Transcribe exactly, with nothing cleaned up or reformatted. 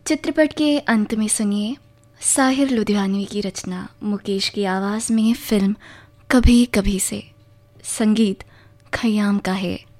चित्रपट के अंत में सुनिए साहिर लुधियानवी की रचना मुकेश की आवाज़ में फिल्म कभी कभी से। संगीत खयाम का है।